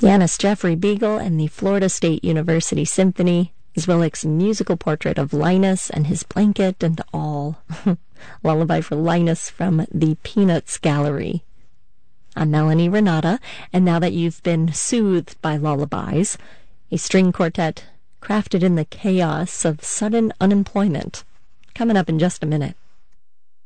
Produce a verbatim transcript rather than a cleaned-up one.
Pianist Jeffrey Beagle and the Florida State University Symphony, Zwillich's musical portrait of Linus and his blanket and all. Lullaby for Linus from the Peanuts Gallery. I'm Melanie Renata, and now that you've been soothed by lullabies, a string quartet crafted in the chaos of sudden unemployment. Coming up in just a minute.